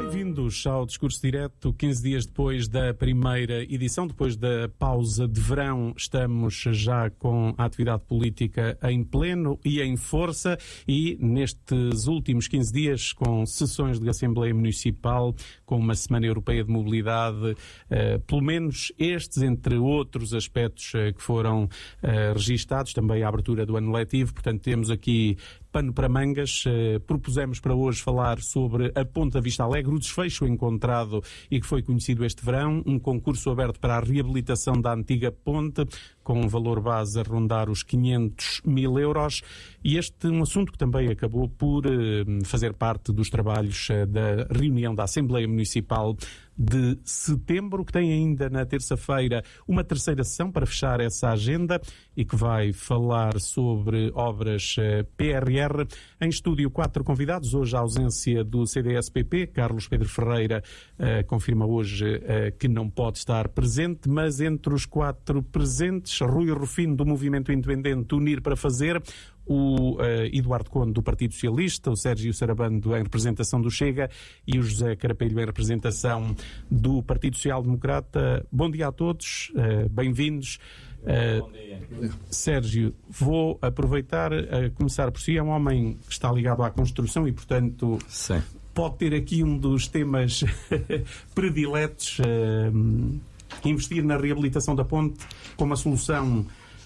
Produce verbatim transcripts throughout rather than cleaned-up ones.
Bem-vindos ao Discurso Direto, quinze dias depois da primeira edição, depois da pausa de verão, estamos já com a atividade política em pleno e em força e nestes últimos quinze dias com sessões de Assembleia Municipal, com uma Semana Europeia de Mobilidade, eh, pelo menos estes, entre outros aspectos eh, que foram eh, registados, também a abertura do ano letivo, portanto temos aqui pano para mangas. Uh, propusemos para hoje falar sobre a Ponte da Vista Alegre, o desfecho encontrado e que foi conhecido este verão, um concurso aberto para a reabilitação da antiga ponte, com um valor base a rondar os quinhentos mil euros, e este um assunto que também acabou por uh, fazer parte dos trabalhos uh, da reunião da Assembleia Municipal de setembro, que tem ainda na terça-feira uma terceira sessão para fechar essa agenda e que vai falar sobre obras P R R. Em estúdio, quatro convidados. Hoje a ausência do C D S P P. Carlos Pedro Ferreira uh, confirma hoje uh, que não pode estar presente, mas entre os quatro presentes, Rui Rufino, do Movimento Independente Unir para Fazer, o uh, Eduardo Conde, do Partido Socialista, o Sérgio Sarabando, em representação do Chega, e o José Carapelho, em representação do Partido Social Democrata. Bom dia a todos, uh, bem-vindos. Uh, Bom dia. Sérgio, vou aproveitar a começar por si. É um homem que está ligado à construção e, portanto, sim, pode ter aqui um dos temas prediletos, uh, investir na reabilitação da ponte como a solução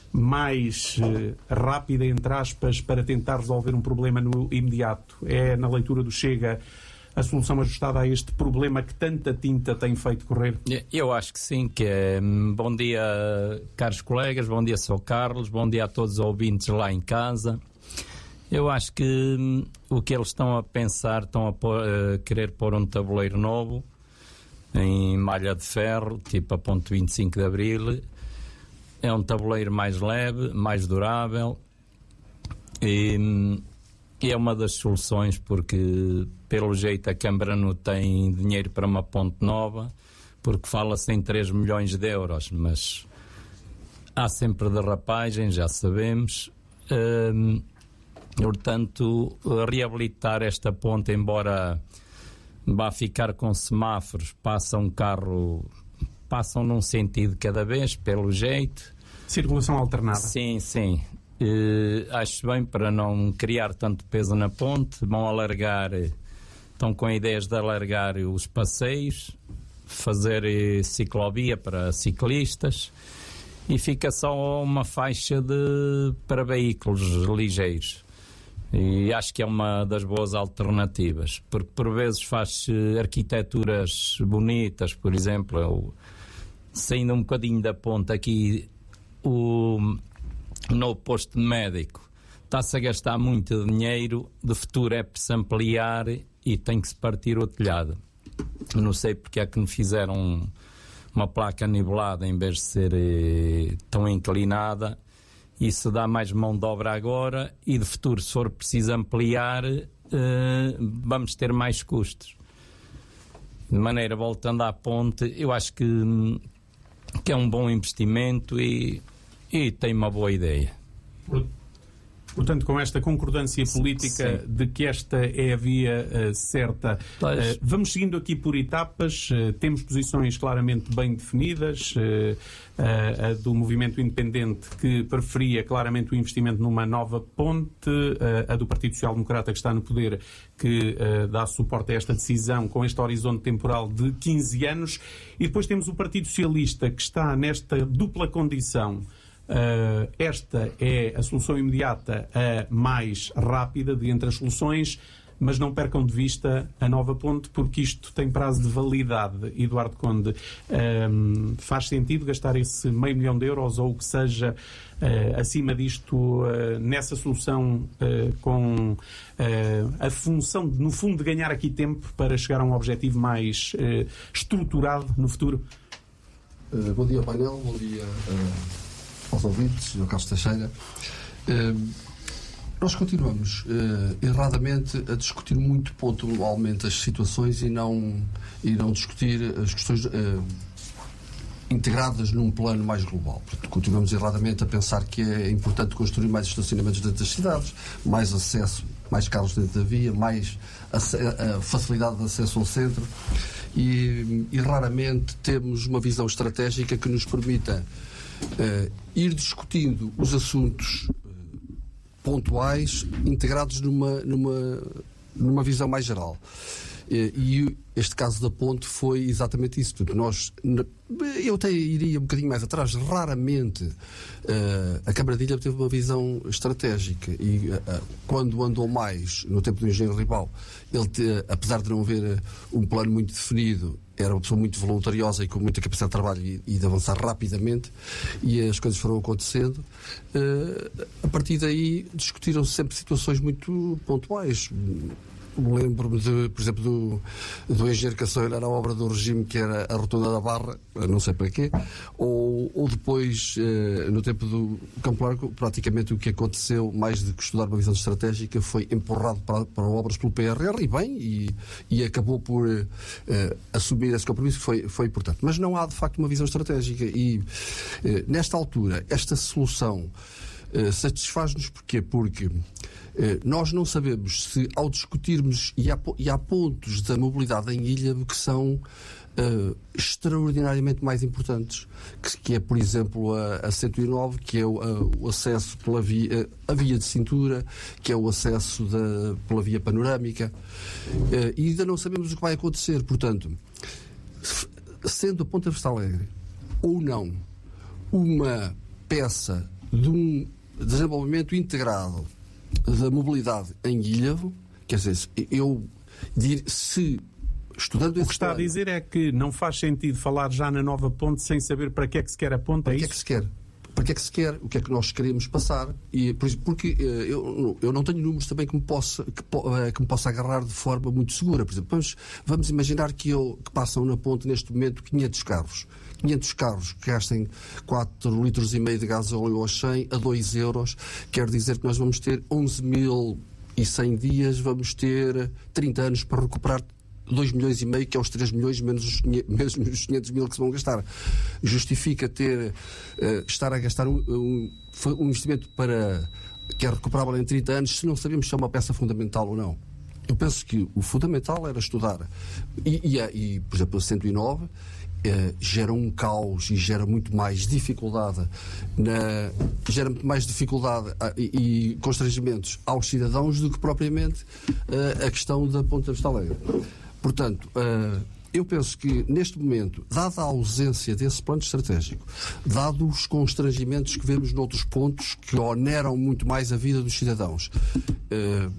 mais uh, rápida, entre aspas, para tentar resolver um problema no imediato. É, na leitura do Chega, a solução ajustada a este problema que tanta tinta tem feito correr? Eu acho que sim, que é. Bom dia, caros colegas, bom dia, Sr. Carlos, bom dia a todos os ouvintes lá em casa. Eu acho que hum, o que eles estão a pensar, estão a, pôr, a querer pôr um tabuleiro novo em malha de ferro, tipo a ponte vinte e cinco de Abril. É um tabuleiro mais leve, mais durável e, e é uma das soluções, porque pelo jeito a Câmara não tem dinheiro para uma ponte nova, porque fala-se em três milhões de euros, mas há sempre derrapagem, já sabemos. Hum, portanto, reabilitar esta ponte, embora vá ficar com semáforos, passa um carro... passam num sentido cada vez, pelo jeito. Circulação alternada. Sim, sim. Uh, acho bem, para não criar tanto peso na ponte. Vão alargar, estão com ideias de alargar os passeios, fazer ciclovia para ciclistas e fica só uma faixa de, para veículos ligeiros. E acho que é uma das boas alternativas, porque por vezes faz arquiteturas bonitas, por exemplo, eu, saindo um bocadinho da ponta aqui, o novo posto de médico está-se a gastar muito dinheiro, de futuro é para se ampliar e tem que se partir o telhado. Não sei porque é que não fizeram uma placa nivelada em vez de ser eh, tão inclinada. Isso dá mais mão de obra agora e de futuro, se for preciso ampliar, eh, vamos ter mais custos. De maneira, voltando à ponte, eu acho que, que é um bom investimento e, e tem uma boa ideia. Portanto, com esta concordância política, sim, de que esta é a via uh, certa, uh, vamos seguindo aqui por etapas. Uh, temos posições claramente bem definidas. Uh, uh, a do Movimento Independente, que preferia claramente o investimento numa nova ponte. Uh, a do Partido Social Democrata, que está no poder, que uh, dá suporte a esta decisão com este horizonte temporal de quinze anos. E depois temos o Partido Socialista, que está nesta dupla condição. Uh, esta é a solução imediata, a mais rápida de entre as soluções, mas não percam de vista a nova ponte, porque isto tem prazo de validade. Eduardo Conde, um, faz sentido gastar esse meio milhão de euros ou o que seja uh, acima disto uh, nessa solução uh, com uh, a função, de, no fundo, de ganhar aqui tempo para chegar a um objetivo mais uh, estruturado no futuro? Uh, bom dia, painel. Bom dia uh... aos ouvintes, senhor Carlos Teixeira. Uh, nós continuamos uh, erradamente a discutir muito pontualmente as situações e não, e não discutir as questões uh, integradas num plano mais global. Portanto, continuamos erradamente a pensar que é importante construir mais estacionamentos dentro das cidades, mais acesso mais carros dentro da via, mais a, a facilidade de acesso ao centro e, e raramente temos uma visão estratégica que nos permita uh, ir discutindo os assuntos uh, pontuais integrados numa, numa, numa visão mais geral. E este caso da ponte foi exatamente isso. Nós, eu até iria um bocadinho mais atrás. Raramente uh, a Câmara de Ilha teve uma visão estratégica e uh, quando andou mais no tempo do engenheiro Ribal, ele te, apesar de não haver um plano muito definido, era uma pessoa muito voluntariosa e com muita capacidade de trabalho e, e de avançar rapidamente, e as coisas foram acontecendo. Uh, a partir daí discutiram-se sempre situações muito pontuais. Lembro-me, de, por exemplo, do, do engenheiro Caçoeira, era a obra do regime que era a Rotunda da Barra, não sei para quê, ou, ou depois, eh, no tempo do Campo Largo, praticamente o que aconteceu, mais do que estudar uma visão estratégica, foi empurrado para, para obras pelo P R R, e bem, e, e acabou por eh, assumir esse compromisso, que foi, foi importante. Mas não há, de facto, uma visão estratégica, e eh, nesta altura, esta solução eh, satisfaz-nos porquê? Porque nós não sabemos se, ao discutirmos, e há, e há pontos da mobilidade em ilha que são uh, extraordinariamente mais importantes, que, que é, por exemplo, a, a cento e nove, que é o, a, o acesso pela via, a via de cintura, que é o acesso da, pela via panorâmica, uh, e ainda não sabemos o que vai acontecer. Portanto, sendo a Ponta Vista Alegre ou não uma peça de um desenvolvimento integrado da mobilidade em Ilhavo, quer dizer, eu diria, se estudando esse o que está plano, a dizer é que não faz sentido falar já na nova ponte sem saber para que é que se quer a ponte, para é que isso? é que se quer? Para que é que se quer? O que é que nós queremos passar? E, porque eu, eu não tenho números também que me, possa, que, que me possa agarrar de forma muito segura. Por exemplo, vamos, vamos imaginar que, eu, que passam na ponte neste momento quinhentos carros. quinhentos carros que gastem quatro litros e meio de gasóleo aos cem a dois euros, quer dizer que nós vamos ter onze mil e cem dias, vamos ter trinta anos para recuperar dois milhões e meio, que é os três milhões menos os quinhentos mil que se vão gastar. Justifica ter, uh, estar a gastar um, um, um investimento para, que é recuperável em trinta anos, se não sabemos se é uma peça fundamental ou não. Eu penso que o fundamental era estudar. E, e, e por exemplo, a cento e nove Uh, gera um caos e gera muito mais dificuldade na, gera muito mais dificuldade uh, e, e constrangimentos aos cidadãos do que propriamente uh, a questão da Ponta Vista Alegre. Portanto, uh, eu penso que neste momento, dada a ausência desse plano estratégico, dado os constrangimentos que vemos noutros pontos que oneram muito mais a vida dos cidadãos, uh,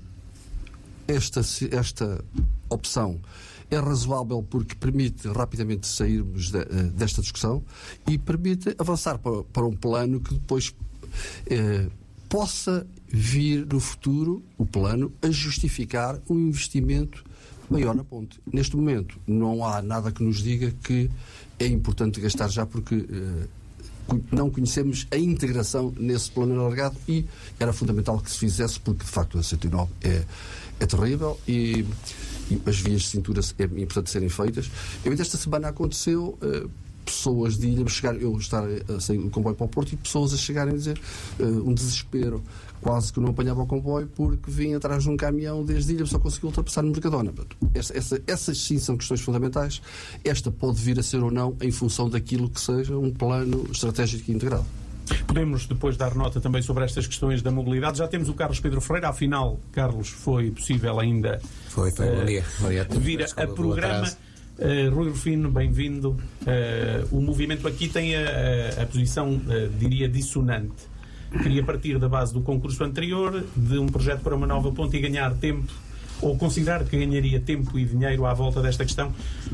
esta, esta opção é razoável porque permite rapidamente sairmos de, desta discussão e permite avançar para, para um plano que depois eh, possa vir no futuro, o plano, a justificar um investimento maior na ponte. Neste momento não há nada que nos diga que é importante gastar já porque eh, não conhecemos a integração nesse plano alargado e era fundamental que se fizesse porque de facto a cento e nove é, é terrível e e as vias de cintura é importante serem feitas. Eu, esta semana aconteceu uh, pessoas de Ilha chegar, eu estar a sair do comboio para o Porto e pessoas a chegarem a dizer uh, um desespero, quase que não apanhava o comboio porque vinha atrás de um caminhão desde Ilha, só conseguiu ultrapassar no Mercadona. Essa, essa, essas sim são questões fundamentais. Esta pode vir a ser ou não em função daquilo que seja um plano estratégico e integrado. Podemos depois dar nota também sobre estas questões da mobilidade. Já temos o Carlos Pedro Ferreira. Afinal, Carlos, foi possível ainda foi, foi, uh, dia. vir a, a programa. Uh, Rui Rufino, bem-vindo. Uh, o movimento aqui tem a, a, a posição, uh, diria, dissonante. Queria partir da base do concurso anterior, de um projeto para uma nova ponte e ganhar tempo, ou considerar que ganharia tempo e dinheiro à volta desta questão.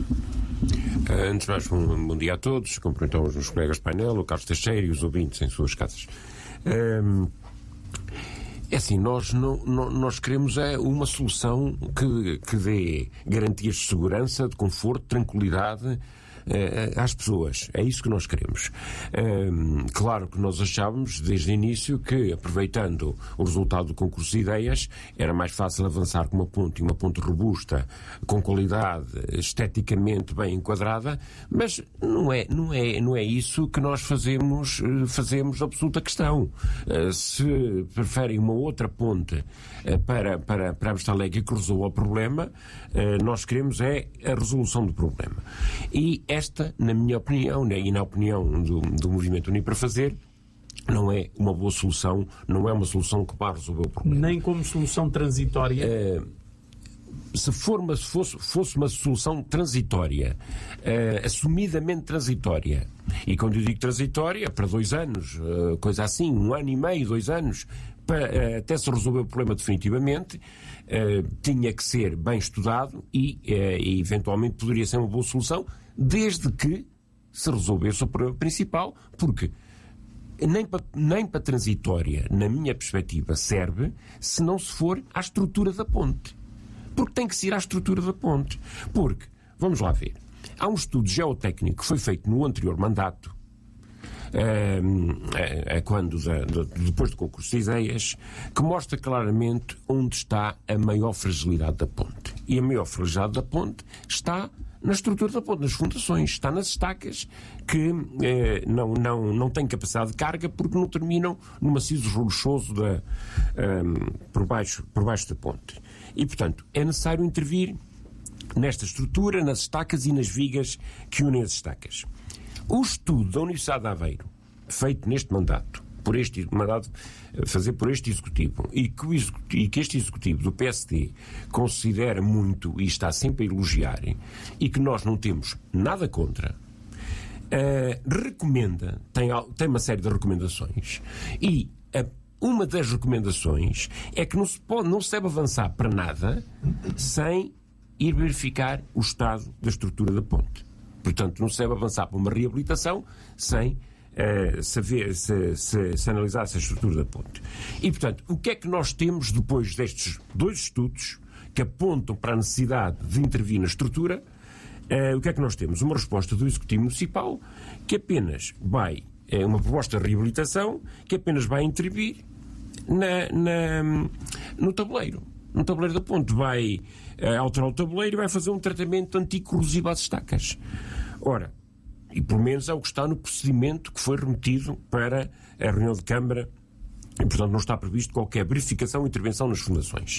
Uh, antes de mais, um bom dia a todos. Cumprimento os meus colegas de painel, o Carlos Teixeira e os ouvintes em suas casas. Uh, é assim, nós, não, não, nós queremos é uma solução que, que dê garantias de segurança, de conforto, de tranquilidade uh, às pessoas. É isso que nós queremos. Uh, claro que nós achávamos, desde o início, que, aproveitando o resultado do concurso de ideias, era mais fácil avançar com uma ponte, uma ponte robusta, com qualidade, esteticamente bem enquadrada, mas não é, não é, não é isso que nós fazemos, fazemos absoluta questão. Uh, se preferem uma outra ponte uh, para, para, para Abertalegre que resolva o problema, uh, nós queremos é a resolução do problema. E esta, na minha opinião, né, e na opinião do, do Movimento Unido para Fazer, não é uma boa solução, não é uma solução que vai resolver o problema. Nem como solução transitória? Uh, se, for uma, se fosse, fosse uma solução transitória, uh, assumidamente transitória, e quando eu digo transitória, para dois anos, uh, coisa assim, um ano e meio, dois anos, para, uh, até se resolver o problema definitivamente, uh, tinha que ser bem estudado e, uh, e eventualmente poderia ser uma boa solução, desde que se resolvesse o problema principal, porque nem para, nem para transitória, na minha perspectiva, serve se não se for à estrutura da ponte. Porque tem que ser à estrutura da ponte. Porque, vamos lá ver, há um estudo geotécnico que foi feito no anterior mandato, é, é, quando, depois do concurso de ideias, que mostra claramente onde está a maior fragilidade da ponte. E a maior fragilidade da ponte está na estrutura da ponte, nas fundações, está nas estacas que eh, não, não, não têm capacidade de carga porque não terminam no maciço rochoso da, um, por, baixo, por baixo da ponte. E, portanto, é necessário intervir nesta estrutura, nas estacas e nas vigas que unem as estacas. O estudo da Universidade de Aveiro, feito neste mandato, por este mandato, fazer por este Executivo, e que, o executivo, e que este Executivo do P S D considera muito e está sempre a elogiar, e que nós não temos nada contra, uh, recomenda, tem, tem uma série de recomendações, e a, uma das recomendações é que não se, pode, não se deve avançar para nada sem ir verificar o estado da estrutura da ponte. Portanto, não se deve avançar para uma reabilitação sem Uh, saber, se, se, se analisasse a estrutura da ponte. E, portanto, o que é que nós temos depois destes dois estudos que apontam para a necessidade de intervir na estrutura? Uh, o que é que nós temos? Uma resposta do Executivo Municipal que apenas vai, é uma proposta de reabilitação, que apenas vai intervir na, na, no tabuleiro. No tabuleiro da ponte. Vai uh, alterar o tabuleiro e vai fazer um tratamento anticorrosivo às estacas. Ora, e pelo menos é o que está no procedimento que foi remetido para a reunião de Câmara e, portanto, não está previsto qualquer verificação ou intervenção nas fundações.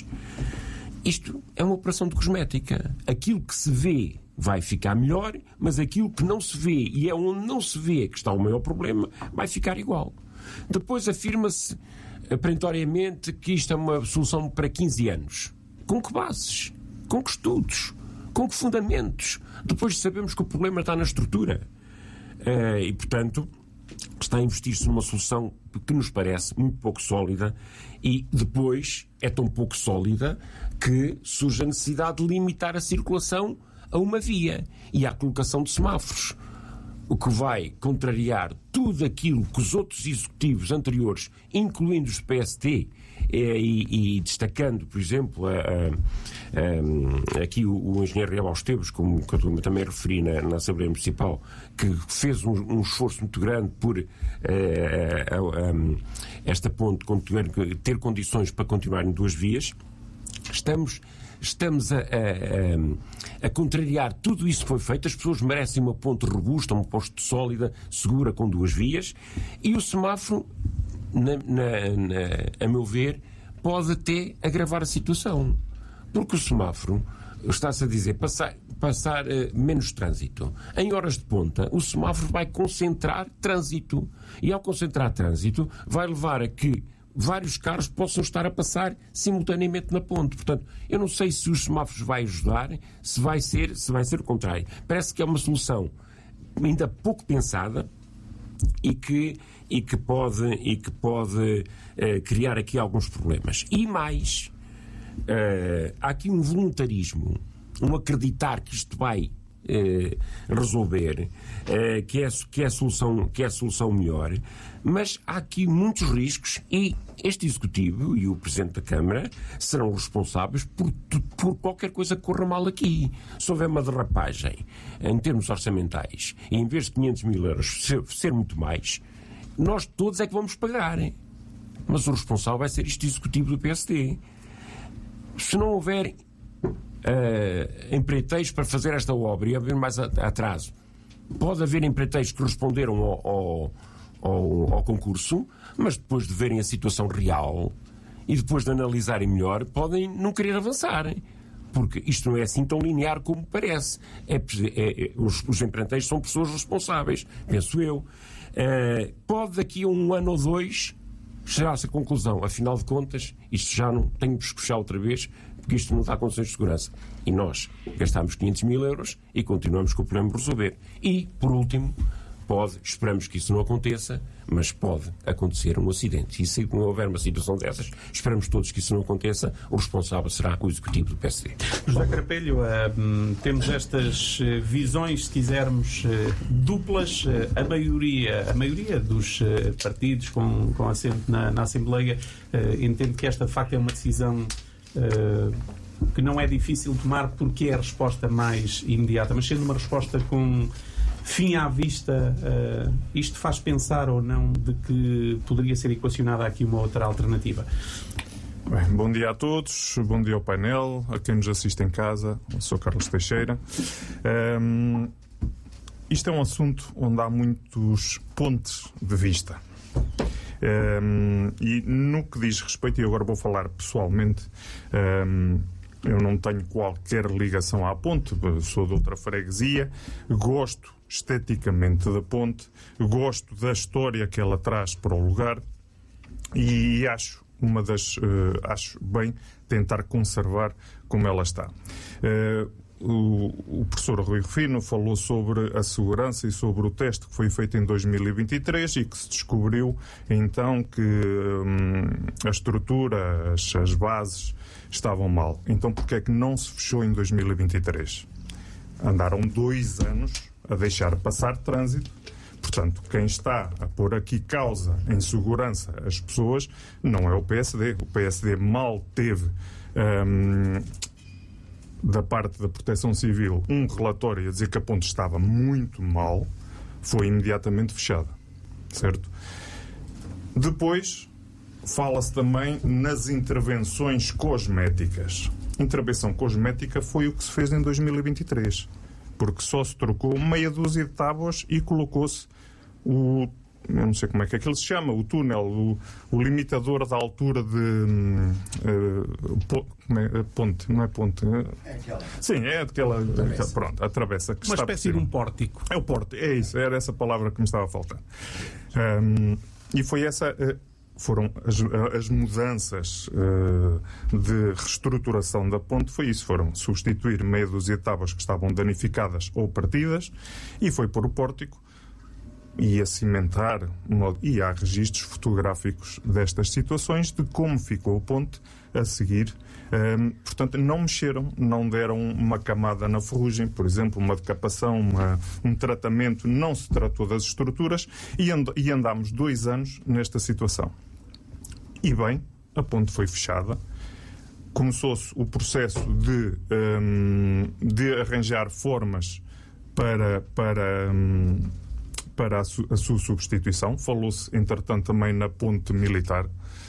Isto é uma operação de cosmética. Aquilo que se vê vai ficar melhor, mas aquilo que não se vê e é onde não se vê que está o maior problema vai ficar igual. Depois afirma-se perentoriamente que isto é uma solução para quinze anos. Com que bases? Com que estudos? Com que fundamentos? Depois sabemos que o problema está na estrutura. Uh, e, portanto, está a investir-se numa solução que nos parece muito pouco sólida e depois é tão pouco sólida que surge a necessidade de limitar a circulação a uma via e à colocação de semáforos, o que vai contrariar tudo aquilo que os outros executivos anteriores, incluindo os do P S D, e, e destacando, por exemplo, a, a, a, aqui o, o engenheiro Riel Esteves, como que eu também referi na, na Assembleia Municipal, que fez um, um esforço muito grande por a, a, a, esta ponte ter condições para continuar em duas vias. Estamos... Estamos a, a, a, a contrariar tudo isso que foi feito. As pessoas merecem uma ponte robusta, uma ponte sólida, segura, com duas vias. E o semáforo, na, na, na, a meu ver, pode até agravar a situação. Porque o semáforo, está-se a dizer, passar, passar uh, menos trânsito. Em horas de ponta, o semáforo vai concentrar trânsito. E ao concentrar trânsito, vai levar a que vários carros possam estar a passar simultaneamente na ponte. Portanto, eu não sei se os semáforos vai ajudar, se vai ser, se vai ser o contrário. Parece que é uma solução ainda pouco pensada e que, e que pode, e que pode uh, criar aqui alguns problemas. E mais, uh, há aqui um voluntarismo, um acreditar que isto vai eh, resolver, eh, que, é, que, é a solução, que é a solução melhor, mas há aqui muitos riscos e este Executivo e o Presidente da Câmara serão responsáveis por, por qualquer coisa que corra mal aqui. Se houver uma derrapagem em termos orçamentais e em vez de quinhentos mil euros ser, ser muito mais, nós todos é que vamos pagar. Mas o responsável vai ser este Executivo do P S D. Se não houver uh, empreiteiros para fazer esta obra e haver mais atraso, pode haver empreiteiros que responderam ao, ao, ao, ao concurso, mas depois de verem a situação real e depois de analisarem melhor, podem não querer avançar. Porque isto não é assim tão linear como parece. É, é, é, os, os empreiteiros são pessoas responsáveis, penso eu. Uh, pode daqui a um ano ou dois chegar-se a conclusão, afinal de contas, isto já não tenho que puxar outra vez, porque isto não dá condições de segurança. E nós gastamos quinhentos mil euros e continuamos com o problema por resolver. E, por último, pode, esperamos que isso não aconteça, mas pode acontecer um acidente. E se não houver uma situação dessas, esperamos todos que isso não aconteça, o responsável será o Executivo do P S D. José Carapelho, uh, temos estas uh, visões, se quisermos, uh, duplas. Uh, a maioria, a maioria dos uh, partidos com, com assento na, na Assembleia uh, entende que esta, de facto, é uma decisão uh, que não é difícil tomar porque é a resposta mais imediata, mas sendo uma resposta com fim à vista, uh, isto faz pensar ou não de que poderia ser equacionada aqui uma outra alternativa? Bem, bom dia a todos, bom dia ao painel, a quem nos assiste em casa. Eu sou Carlos Teixeira. Um, isto é um assunto onde há muitos pontos de vista. Um, e no que diz respeito, e agora vou falar pessoalmente, um, eu não tenho qualquer ligação à ponte, sou de outra freguesia, gosto esteticamente da ponte, gosto da história que ela traz para o lugar e acho uma das uh, acho bem tentar conservar como ela está. Uh, o, o professor Rui Rufino falou sobre a segurança e sobre o teste que foi feito em dois mil e vinte e três e que se descobriu então que um, a estrutura, as, as bases estavam mal. Então porquê é que não se fechou em dois mil e vinte e três? Andaram dois anos a deixar passar trânsito. Portanto, quem está a pôr aqui causa em segurança as pessoas não é o P S D. O P S D mal teve hum, da parte da Proteção Civil um relatório a dizer que a ponte estava muito mal, foi imediatamente fechada, certo? Depois fala-se também nas intervenções cosméticas. Intervenção cosmética foi o que se fez em dois mil e vinte e três, porque só se trocou meia dúzia de tábuas e colocou-se o, eu não sei como é que aquilo se chama, o túnel, o, o limitador da altura de uh, po, é, ponte, não é ponte? É aquela. Sim, é aquela, Travessa. Pronto, a travessa. Que Uma está espécie de um pórtico. É o pórtico, é isso, era essa palavra que me estava a faltar. Um, e foi essa... Uh, foram as, as mudanças uh, de reestruturação da ponte, foi isso, foram substituir meia dúzia de tábuas que estavam danificadas ou partidas e foi pôr o pórtico e a cimentar, e há registros fotográficos destas situações de como ficou a ponte a seguir. Um, portanto, não mexeram, não deram uma camada na ferrugem, por exemplo, uma decapação, uma, um tratamento, não se tratou das estruturas e, and, e andámos dois anos nesta situação. E bem, a ponte foi fechada, começou-se o processo de, um, de arranjar formas para, para, um, para a, su, a sua substituição. Falou-se, entretanto, também na ponte militar.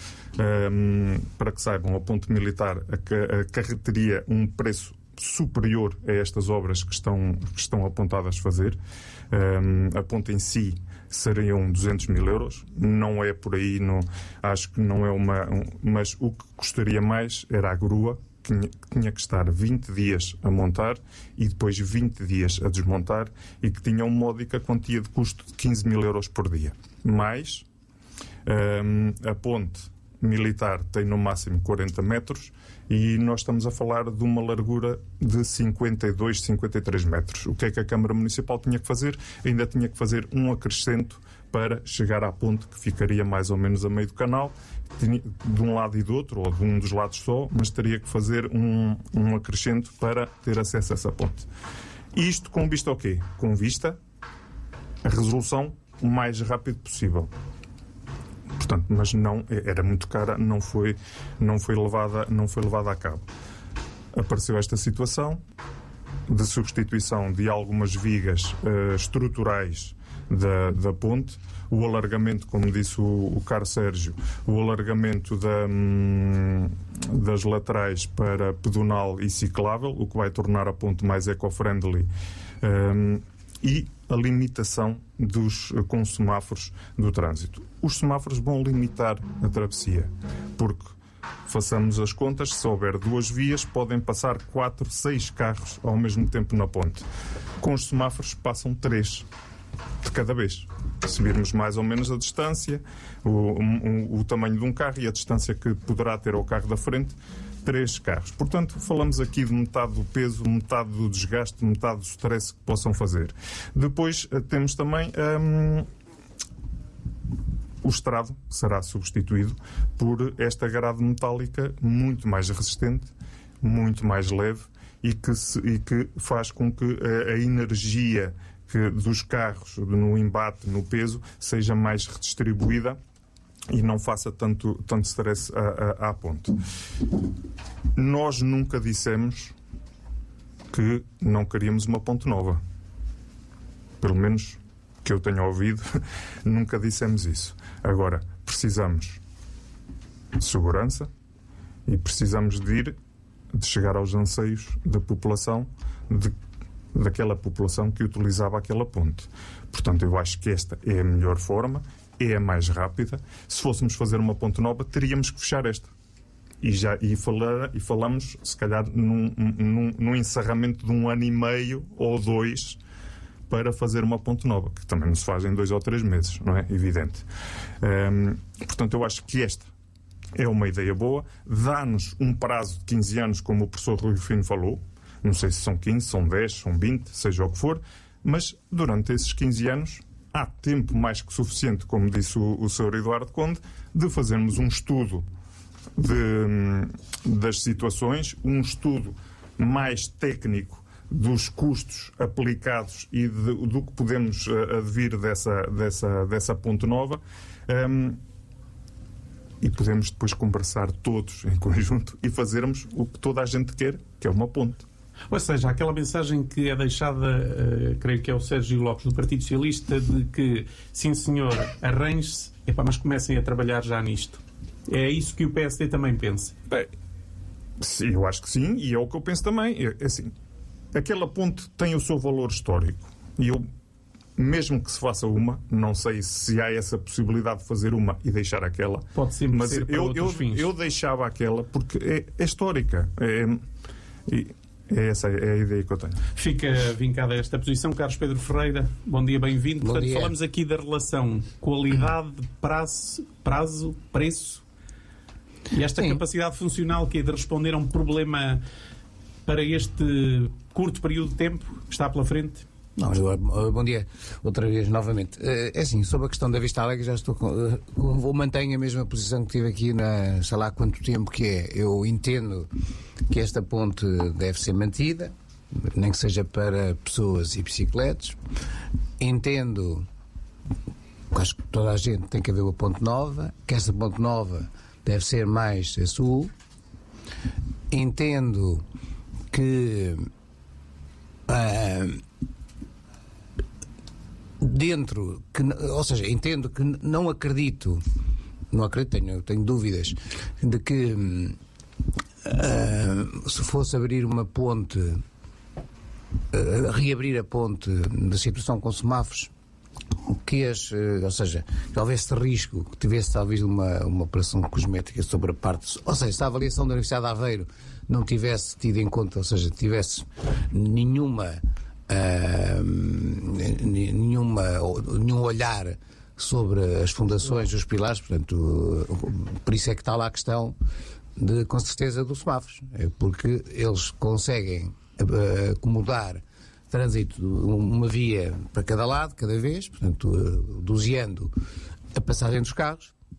Um, para que saibam, a ponte militar acarretaria um preço superior a estas obras que estão, que estão apontadas a fazer. Um, a ponte em si seriam duzentos mil euros, não é por aí, não, acho que não é uma... Um, mas o que custaria mais era a grua, que tinha, que tinha que estar vinte dias a montar e depois vinte dias a desmontar e que tinha uma módica quantia de custo de quinze mil euros por dia. Mais, um, a ponte militar tem no máximo quarenta metros e nós estamos a falar de uma largura de cinquenta e dois, cinquenta e três metros. O que é que a Câmara Municipal tinha que fazer? Ainda tinha que fazer um acrescento para chegar à ponte, que ficaria mais ou menos a meio do canal, de um lado e do outro, ou de um dos lados só, mas teria que fazer um, um acrescento para ter acesso a essa ponte. Isto com vista ao quê? Com vista a resolução o mais rápido possível. Portanto, mas não, era muito cara, não foi, não foi levada, não foi levada a cabo. Apareceu esta situação de substituição de algumas vigas uh, estruturais da, da ponte, o alargamento, como disse o, o caro Sérgio, o alargamento da, hum, das laterais para pedonal e ciclável, o que vai tornar a ponte mais eco-friendly, um, e a limitação dos, com semáforos do trânsito. Os semáforos vão limitar a travessia, porque, façamos as contas, se houver duas vias, podem passar quatro, seis carros ao mesmo tempo na ponte. Com os semáforos passam três de cada vez. Se virmos mais ou menos a distância, o, o, o tamanho de um carro e a distância que poderá ter ao carro da frente, três carros. Portanto, falamos aqui de metade do peso, metade do desgaste, metade do stress que possam fazer. Depois temos também hum, o estrado, que será substituído por esta grade metálica muito mais resistente, muito mais leve e que, se, e que faz com que a, a energia que dos carros no embate, no peso, seja mais redistribuída e não faça tanto, tanto stress à, à, à ponte. Nós nunca dissemos que não queríamos uma ponte nova. Pelo menos que eu tenha ouvido, nunca dissemos isso. Agora, precisamos de segurança e precisamos de ir, de chegar aos anseios da população, de daquela população que utilizava aquela ponte. Portanto, eu acho que esta é a melhor forma, é a mais rápida. Se fôssemos fazer uma ponte nova, teríamos que fechar esta. E, já, e, falar, e falamos, se calhar, num, num, num encerramento de um ano e meio ou dois para fazer uma ponte nova, que também não se faz em dois ou três meses, não é? Evidente. Hum, portanto, eu acho que esta é uma ideia boa. Dá-nos um prazo de quinze anos, como o professor Rui Fino falou. Não sei se são quinze, são dez, são vinte, seja o que for, mas durante esses quinze anos há tempo mais que suficiente, como disse o, o senhor Eduardo Conde, de fazermos um estudo de, das situações, um estudo mais técnico dos custos aplicados e de, do que podemos uh, advir dessa, dessa, dessa ponte nova. Um, e podemos depois conversar todos em conjunto e fazermos o que toda a gente quer, que é uma ponte. Ou seja, aquela mensagem que é deixada, uh, creio que é o Sérgio Lopes, do Partido Socialista, de que, sim senhor, arranje-se, epá, mas comecem a trabalhar já nisto. É isso que o P S D também pensa? Bem, sim, eu acho que sim, e é o que eu penso também. É, assim, aquela ponte tem o seu valor histórico. E eu, mesmo que se faça uma, não sei se há essa possibilidade de fazer uma e deixar aquela. Pode sempre mas ser para eu, outros eu, fins. eu deixava aquela porque é, é histórica. É, é, é essa é a ideia que eu tenho. Fica vincada esta posição. Carlos Pedro Ferreira, bom dia, bem-vindo. Bom Portanto, dia. falamos aqui da relação qualidade, prazo, prazo preço e esta Sim. capacidade funcional que é de responder a um problema para este curto período de tempo que está pela frente. Não, mas, uh, bom dia, outra vez, novamente. Uh, é assim, sobre a questão da Vista Alegre, já estou com, uh, vou mantenho a mesma posição que tive aqui na, sei lá quanto tempo que é. Eu entendo que esta ponte deve ser mantida, nem que seja para pessoas e bicicletas. Entendo, acho que toda a gente tem que haver uma ponte nova, que essa ponte nova deve ser mais a sul. Entendo que uh, dentro, que, ou seja, entendo que não acredito, não acredito, tenho, tenho dúvidas de que uh, se fosse abrir uma ponte, uh, reabrir a ponte da situação com semáforos, que as, uh, ou seja, que houvesse risco que tivesse talvez uma, uma operação cosmética sobre a parte, ou seja, se a avaliação da Universidade de Aveiro não tivesse tido em conta, ou seja, tivesse nenhuma Uh, nenhuma, nenhum olhar sobre as fundações, os pilares, portanto, uh, por isso é que está lá a questão de, com certeza, dos semáforos, é porque eles conseguem uh, acomodar trânsito, uma via para cada lado, cada vez, portanto, uh, doseando a passagem dos carros,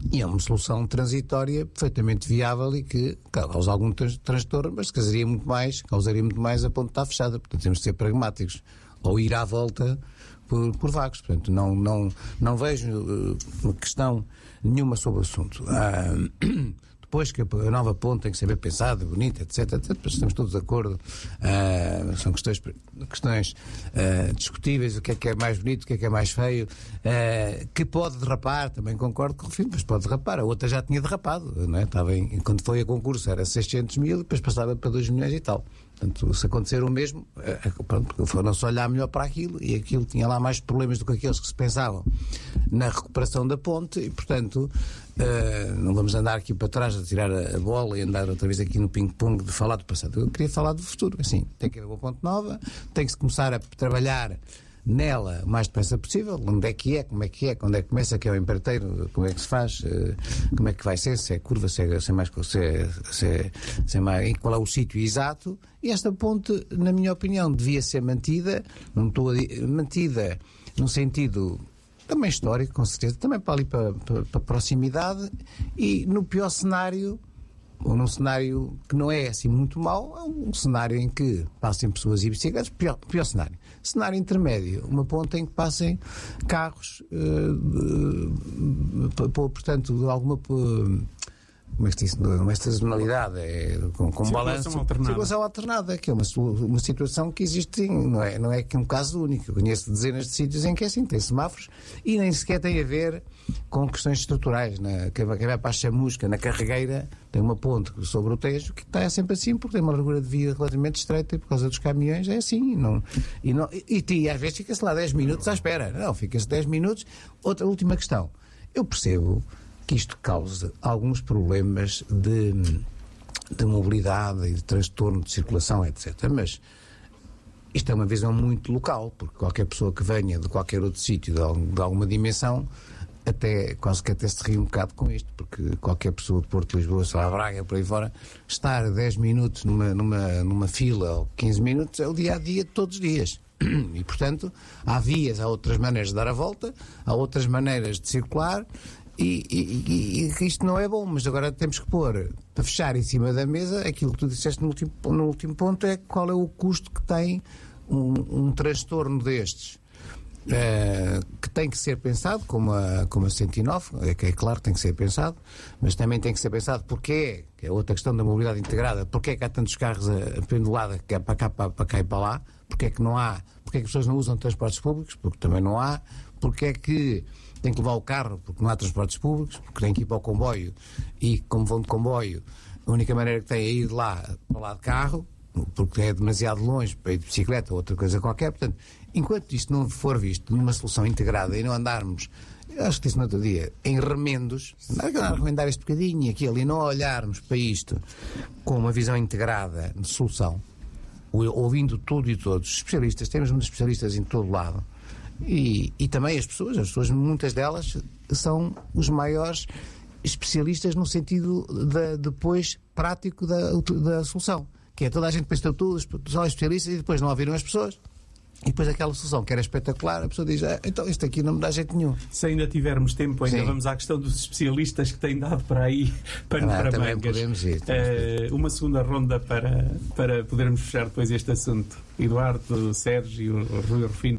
E é uma solução transitória perfeitamente viável e que causa algum trans- transtorno, mas causaria muito mais, causaria muito mais a ponte estar fechada. Portanto, temos de ser pragmáticos. Ou ir à volta por, por vagos. Portanto, não, não, não vejo uh, questão nenhuma sobre o assunto. Uh, Depois que a nova ponte tem que ser bem pensada, bonita, etc, etcétera. Estamos todos de acordo. Uh, são questões, questões uh, discutíveis. O que é que é mais bonito, o que é que é mais feio. Uh, que pode derrapar, também concordo com o Rufino, mas pode derrapar. A outra já tinha derrapado. Não é? Estava em, quando foi a concurso era seiscentos mil, depois passava para dois milhões e tal. Portanto, se acontecer o mesmo, foram-se olhar melhor para aquilo e aquilo tinha lá mais problemas do que aqueles que se pensavam na recuperação da ponte e, portanto, uh, não vamos andar aqui para trás a tirar a, a bola e andar outra vez aqui no ping-pong de falar do passado. Eu queria falar do futuro. Assim, tem que haver uma ponte nova, tem que se começar a trabalhar nela o mais depressa possível, onde é que é, como é que é, quando é que começa, que é o empreiteiro, como é que se faz, como é que vai ser, se é curva, se é, se é mais, se é, se é, se é mais, qual é o sítio exato. E esta ponte, na minha opinião, devia ser mantida, não estou a, mantida num sentido também histórico, com certeza, também para ali para, para, para proximidade e no pior cenário, ou num cenário que não é assim muito mau, é um cenário em que passem pessoas e bicicletas, pior, pior cenário. Cenário intermédio, uma ponte em que passem carros, uh, uh, portanto, de alguma... Uh, como é que se diz? Não é sazonalidade, é com, com balanço. Circulação alternada, que é uma, uma situação que existe, não é, não é que um caso único. Eu conheço dezenas de sítios em que é assim, tem semáforos e nem sequer tem a ver com questões estruturais. Na, quem vai para a Chamusca, na Carregueira, tem uma ponte sobre o Tejo que está sempre assim, porque tem uma largura de via relativamente estreita e por causa dos caminhões é assim. Não, e, não, e, e, e às vezes fica-se lá dez minutos à espera. Não, fica-se dez minutos. Outra última questão. Eu percebo que isto causa alguns problemas de, de mobilidade e de transtorno de circulação, etcétera. Mas isto é uma visão muito local, porque qualquer pessoa que venha de qualquer outro sítio de, de alguma dimensão, até quase que até se ri um bocado com isto, porque qualquer pessoa de Porto, Lisboa, Sá Braga, por aí fora, estar dez minutos numa, numa, numa fila ou quinze minutos é o dia-a-dia de todos os dias. E, portanto, há vias, há outras maneiras de dar a volta, há outras maneiras de circular. E, e, e isto não é bom, mas agora temos que pôr, para fechar em cima da mesa, aquilo que tu disseste no último, no último ponto, é qual é o custo que tem um, um transtorno destes, uh, que tem que ser pensado, como a, como a cento e nove, é que é claro que tem que ser pensado, mas também tem que ser pensado porque, que é outra questão da mobilidade integrada, porque é que há tantos carros a, a pendulada que é para cá, para, para cá e para lá, porque é que não há, porque é que as pessoas não usam transportes públicos, porque também não há, porque é que tem que levar o carro porque não há transportes públicos, porque tem que ir para o comboio e, como vão de comboio, a única maneira que tem é ir de lá para lá de carro, porque é demasiado longe para ir de bicicleta ou outra coisa qualquer. Portanto, enquanto isto não for visto numa solução integrada e não andarmos, eu acho que disse no outro dia, em remendos, andar a remendar este bocadinho e aquilo e não olharmos para isto com uma visão integrada de solução, ouvindo tudo e todos, especialistas, temos muitos especialistas em todo lado. E, e também as pessoas, as pessoas, muitas delas são os maiores especialistas no sentido da, depois prático da, da solução, que é toda a gente pensa tudo, são especialistas e depois não ouviram as pessoas e depois aquela solução que era espetacular, a pessoa diz, ah, então isto aqui não me dá jeito nenhum. Se ainda tivermos tempo, ainda Sim. vamos à questão dos especialistas que têm dado para aí pano Ah, para também mangas. podemos ir, Uh, uma segunda ronda para, para podermos fechar depois este assunto. Eduardo, Sérgio, Rui Rufino.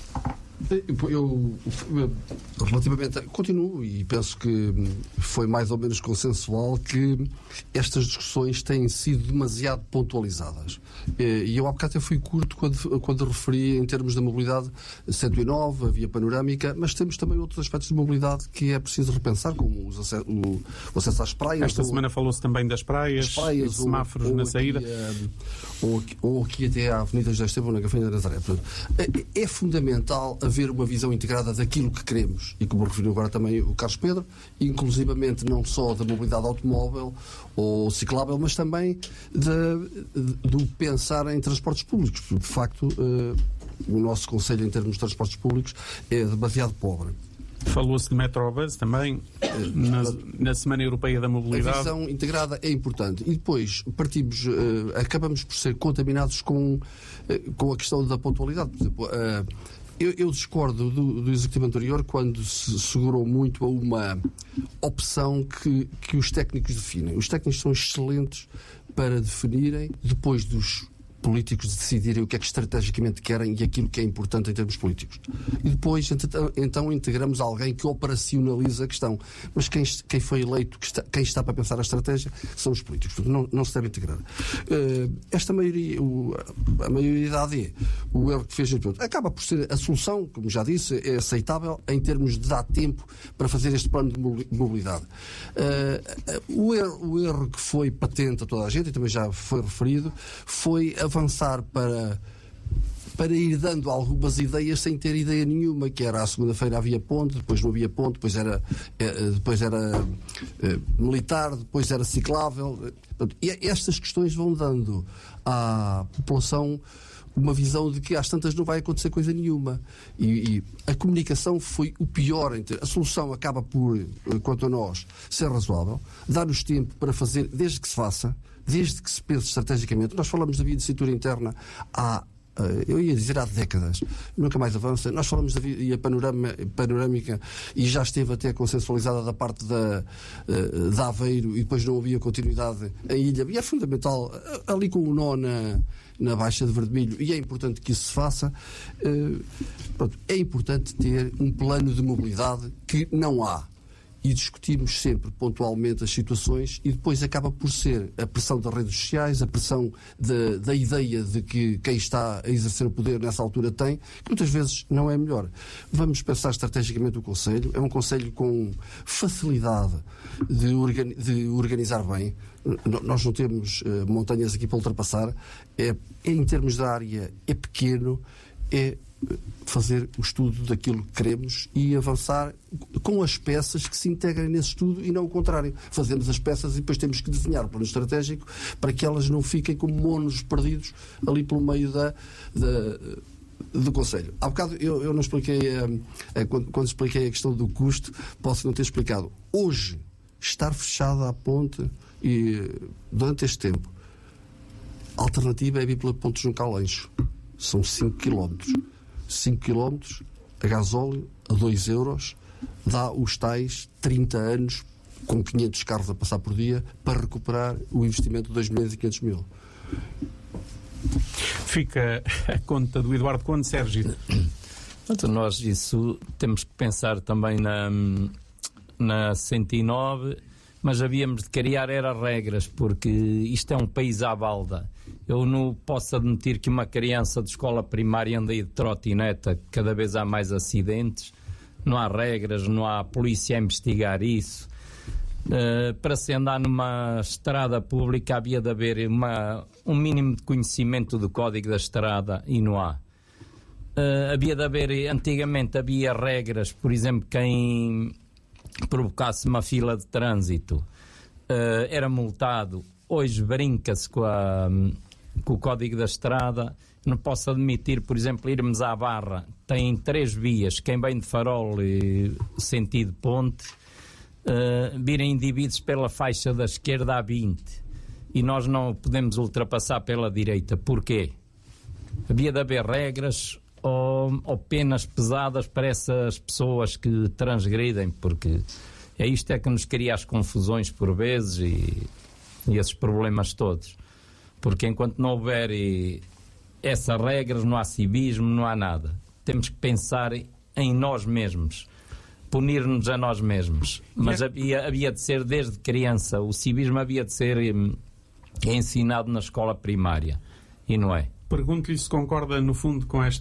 Eu, eu, relativamente, continuo e penso que foi mais ou menos consensual que estas discussões têm sido demasiado pontualizadas. E eu há bocado até fui curto quando, quando referi em termos da mobilidade cento e nove, a via panorâmica, mas temos também outros aspectos de mobilidade que é preciso repensar, como os acesso, o, o acesso às praias. Esta ou, semana falou-se também das praias, praias e semáforos ou, ou na aqui, saída. Ou, ou aqui até à Avenida José Estevão, na Gafanha da Nazaré. Portanto, é, é fundamental haver uma visão integrada daquilo que queremos, e como referiu agora também o Carlos Pedro, inclusivamente não só da mobilidade automóvel ou ciclável, mas também de, de, do pensar em transportes públicos. De facto, uh, o nosso conselho em termos de transportes públicos é demasiado pobre. Falou-se de Metrobus também na, na Semana Europeia da Mobilidade. A visão integrada é importante. E depois partimos, uh, acabamos por ser contaminados com, uh, com a questão da pontualidade. Por exemplo, uh, eu, eu discordo do, do executivo anterior quando se segurou muito a uma opção que, que os técnicos definem. Os técnicos são excelentes para definirem, depois dos políticos decidirem o que é que estrategicamente querem e aquilo que é importante em termos políticos. E depois, então, integramos alguém que operacionaliza a questão. Mas quem, quem foi eleito, quem está para pensar a estratégia, são os políticos. Não, não se deve integrar. Uh, esta maioria, o, a maioridade é o erro que fez acaba por ser a solução, como já disse, é aceitável em termos de dar tempo para fazer este plano de mobilidade. Uh, o, erro, o erro que foi patente a toda a gente, e também já foi referido, foi a avançar para, para ir dando algumas ideias sem ter ideia nenhuma, que era à segunda-feira havia ponte, depois não havia ponte, depois era, depois era eh, militar, depois era ciclável. E estas questões vão dando à população uma visão de que às tantas não vai acontecer coisa nenhuma. E, e a comunicação foi o pior. A solução acaba por, quanto a nós, ser razoável, dar-nos tempo para fazer, desde que se faça, desde que se pense estrategicamente. Nós falamos da via de cintura interna há, eu ia dizer há décadas, nunca mais avança. Nós falamos da via panorama, panorâmica e já esteve até consensualizada da parte da, da Aveiro e depois não havia continuidade em Ilha. E é fundamental, ali com o nó na, na Baixa de Vermelho, e é importante que isso se faça. Pronto, é importante ter um plano de mobilidade que não há. E discutimos sempre pontualmente as situações e depois acaba por ser a pressão das redes sociais, a pressão de, da ideia de que quem está a exercer o poder nessa altura tem, que muitas vezes não é melhor. Vamos pensar estrategicamente o Conselho. É um Conselho com facilidade de, organi de organizar bem. Nós não temos uh, montanhas aqui para ultrapassar. É, em termos da área, é pequeno, é fazer o estudo daquilo que queremos e avançar com as peças que se integrem nesse estudo e não o contrário. Fazemos as peças e depois temos que desenhar o plano estratégico para que elas não fiquem como monos perdidos ali pelo meio da, da, do Conselho. Há bocado eu, eu não expliquei, a, a, quando, quando expliquei a questão do custo, posso não ter explicado. Hoje, estar fechada a ponte e durante este tempo, a alternativa é vir pela ponte Juncal Lancho. São cinco quilómetros. cinco quilómetros a gasóleo a dois euros dá os tais trinta anos com quinhentos carros a passar por dia para recuperar o investimento de dois milhões e quinhentos mil. Fica a conta do Eduardo Conde. Sérgio. Portanto, nós isso temos que pensar também na, na cento e nove, mas havíamos de criar era regras, porque isto é um país à balda. Eu não posso admitir que uma criança de escola primária ande de trotineta, cada vez há mais acidentes, não há regras, não há polícia a investigar isso. Uh, para se andar numa estrada pública havia de haver uma, um mínimo de conhecimento do código da estrada e não há. Uh, havia de haver, antigamente havia regras, por exemplo, quem provocasse uma fila de trânsito uh, era multado. Hoje brinca-se com a... com o código da estrada. Não posso admitir, por exemplo, irmos à Barra, tem três vias, quem vem de Farol e sentido ponte, uh, virem indivíduos pela faixa da esquerda a vinte e nós não podemos ultrapassar pela direita. Porquê? Havia de haver regras ou, ou penas pesadas para essas pessoas que transgridem, porque é isto é que nos cria as confusões por vezes e, e esses problemas todos. Porque enquanto não houver e, essas regras, não há civismo, não há nada. Temos que pensar em nós mesmos, punir-nos a nós mesmos. Mas havia, havia de ser desde criança, o civismo havia de ser hum, ensinado na escola primária, e não é. Pergunto-lhe se concorda, no fundo, com esta